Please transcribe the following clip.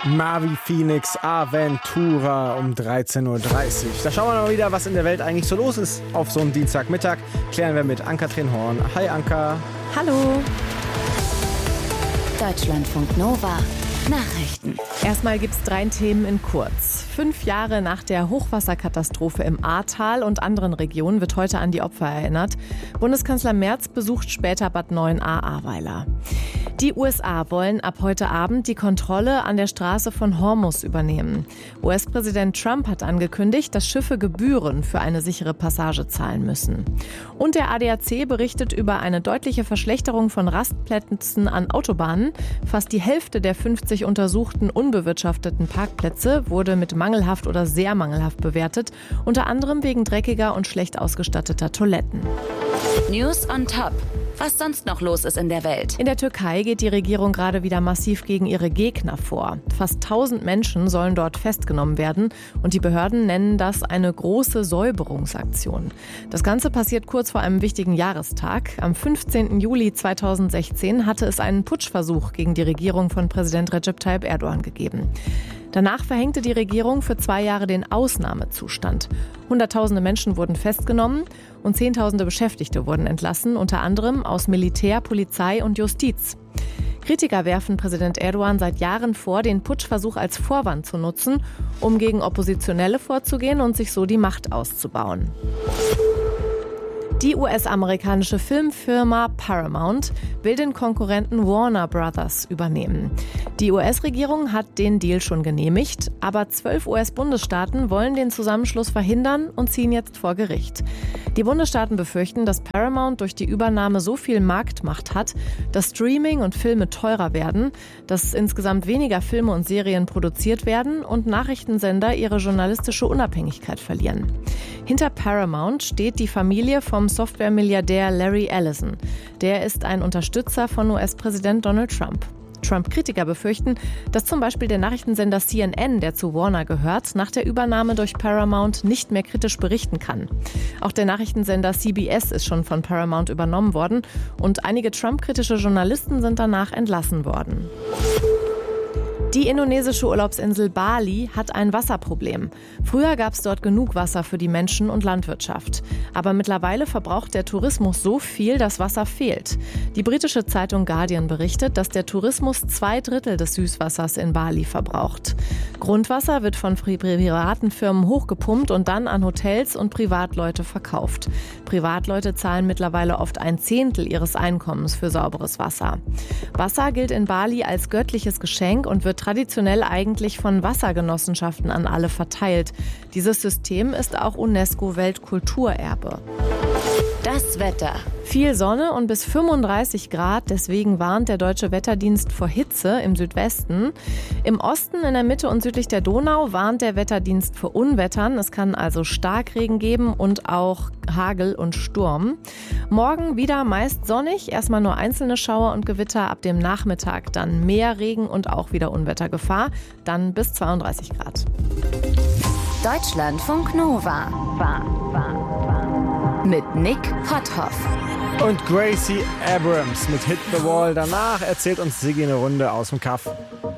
Marvi Phoenix Aventura um 13.30 Uhr. Da schauen wir mal wieder, was in der Welt eigentlich so los ist. Auf so einem Dienstagmittag klären wir mit Ann-Kathrin Horn. Hi Anka. Hallo. Deutschlandfunk Nova. Nachrichten. Erstmal gibt's 3 Themen in kurz. 5 Jahre nach der Hochwasserkatastrophe im Ahrtal und anderen Regionen wird heute an die Opfer erinnert. Bundeskanzler Merz besucht später Bad Neuenahr-Ahrweiler. Die USA wollen ab heute Abend die Kontrolle an der Straße von Hormuz übernehmen. US-Präsident Trump hat angekündigt, dass Schiffe Gebühren für eine sichere Passage zahlen müssen. Und der ADAC berichtet über eine deutliche Verschlechterung von Rastplätzen an Autobahnen. Fast die Hälfte der 50 untersuchten unbewirtschafteten Parkplätze wurde mit mangelhaft oder sehr mangelhaft bewertet, unter anderem wegen dreckiger und schlecht ausgestatteter Toiletten. News on Top. Was sonst noch los ist in der Welt. In der Türkei geht die Regierung gerade wieder massiv gegen ihre Gegner vor. Fast 1000 Menschen sollen dort festgenommen werden und die Behörden nennen das eine große Säuberungsaktion. Das Ganze passiert kurz vor einem wichtigen Jahrestag. Am 15. Juli 2016 hatte es einen Putschversuch gegen die Regierung von Präsident Recep Tayyip Erdogan gegeben. Danach verhängte die Regierung für 2 Jahre den Ausnahmezustand. Hunderttausende Menschen wurden festgenommen und Zehntausende Beschäftigte wurden entlassen, unter anderem aus Militär, Polizei und Justiz. Kritiker werfen Präsident Erdogan seit Jahren vor, den Putschversuch als Vorwand zu nutzen, um gegen Oppositionelle vorzugehen und sich so die Macht auszubauen. Die US-amerikanische Filmfirma Paramount will den Konkurrenten Warner Brothers übernehmen. Die US-Regierung hat den Deal schon genehmigt, aber 12 US-Bundesstaaten wollen den Zusammenschluss verhindern und ziehen jetzt vor Gericht. Die Bundesstaaten befürchten, dass Paramount durch die Übernahme so viel Marktmacht hat, dass Streaming und Filme teurer werden, dass insgesamt weniger Filme und Serien produziert werden und Nachrichtensender ihre journalistische Unabhängigkeit verlieren. Hinter Paramount steht die Familie vom Software-Milliardär Larry Ellison. Der ist ein Unterstützer von US-Präsident Donald Trump. Trump-Kritiker befürchten, dass zum Beispiel der Nachrichtensender CNN, der zu Warner gehört, nach der Übernahme durch Paramount nicht mehr kritisch berichten kann. Auch der Nachrichtensender CBS ist schon von Paramount übernommen worden und einige Trump-kritische Journalisten sind danach entlassen worden. Die indonesische Urlaubsinsel Bali hat ein Wasserproblem. Früher gab es dort genug Wasser für die Menschen und Landwirtschaft. Aber mittlerweile verbraucht der Tourismus so viel, dass Wasser fehlt. Die britische Zeitung Guardian berichtet, dass der Tourismus 2/3 des Süßwassers in Bali verbraucht. Grundwasser wird von privaten Firmen hochgepumpt und dann an Hotels und Privatleute verkauft. Privatleute zahlen mittlerweile oft 1/10 ihres Einkommens für sauberes Wasser. Wasser gilt in Bali als göttliches Geschenk und wird traditionell eigentlich von Wassergenossenschaften an alle verteilt. Dieses System ist auch UNESCO-Weltkulturerbe. Das Wetter. Viel Sonne und bis 35 Grad, deswegen warnt der Deutsche Wetterdienst vor Hitze im Südwesten. Im Osten, in der Mitte und südlich der Donau warnt der Wetterdienst vor Unwettern. Es kann also Starkregen geben und auch Hagel und Sturm. Morgen wieder meist sonnig, erstmal nur einzelne Schauer und Gewitter, ab dem Nachmittag dann mehr Regen und auch wieder Unwettergefahr, dann bis 32 Grad. Deutschlandfunk Nova. Mit Nick Potthoff. Und Gracie Abrams mit Hit the Wall. Danach erzählt uns Siggi eine Runde aus dem Kaff.